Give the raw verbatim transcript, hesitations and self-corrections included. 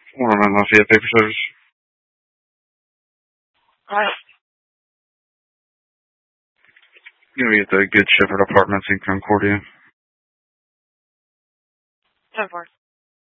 one oh nine Lafayette Paper Service. Alright. Gonna be at the Good Shepherd Apartments in Concordia. ten four.